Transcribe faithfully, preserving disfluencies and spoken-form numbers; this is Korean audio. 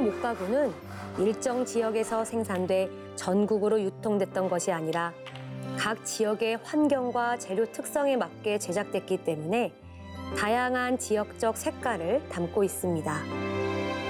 이전 목가구는 일정 지역에서 생산돼 전국으로 유통됐던 것이 아니라 각 지역의 환경과 재료 특성에 맞게 제작됐기 때문에 다양한 지역적 색깔을 담고 있습니다.